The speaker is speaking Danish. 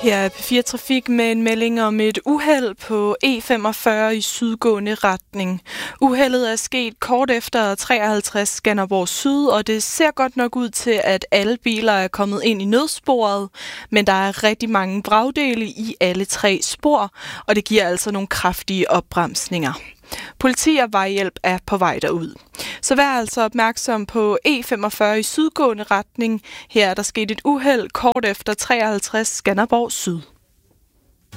Her er P4 Trafik med en melding om et uheld på E45 i sydgående retning. Uheldet er sket kort efter 53 Skanderborg Syd, og det ser godt nok ud til, at alle biler er kommet ind i nødsporet, men der er rigtig mange vragdele i alle 3 spor, og det giver altså nogle kraftige opbremsninger. Politi og vejhjælp er på vej derud. Så vær altså opmærksom på E45 i sydgående retning. Her er der sket et uheld kort efter 53 Skanderborg Syd.